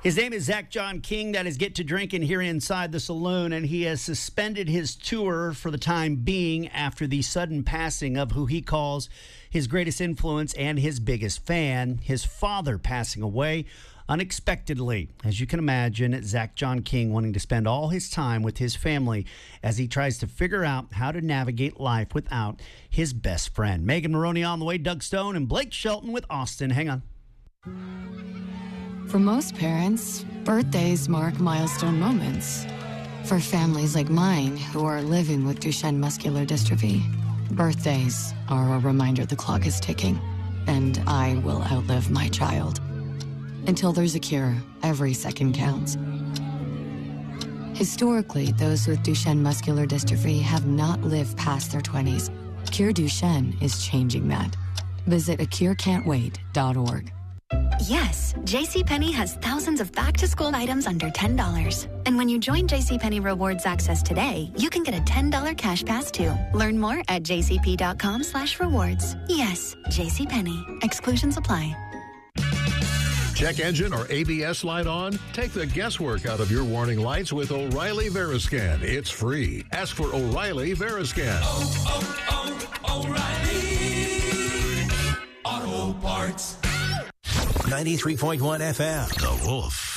His name is Zach John King. That is Get to Drinking here inside the saloon, and he has suspended his tour for the time being after the sudden passing of who he calls his greatest influence and his biggest fan, his father passing away unexpectedly. As you can imagine, Zach John King wanting to spend all his time with his family as he tries to figure out how to navigate life without his best friend. Megan Maroney on the way, Doug Stone, and Blake Shelton with Austin. Hang on. For most parents, birthdays mark milestone moments. For families like mine who are living with Duchenne muscular dystrophy, birthdays are a reminder the clock is ticking, and I will outlive my child. Until there's a cure, every second counts. Historically, those with Duchenne muscular dystrophy have not lived past their 20s. Cure Duchenne is changing that. Visit acurecan'twait.org. Yes, JCPenney has thousands of back-to-school items under $10. And when you join JCPenney Rewards Access today, you can get a $10 cash pass too. Learn more at jcp.com/rewards. Yes, JCPenney. Exclusions apply. Check engine or ABS light on? Take the guesswork out of your warning lights with O'Reilly Veriscan. It's free. Ask for O'Reilly Veriscan. O'Reilly Auto Parts. 93.1 FM. The Wolf.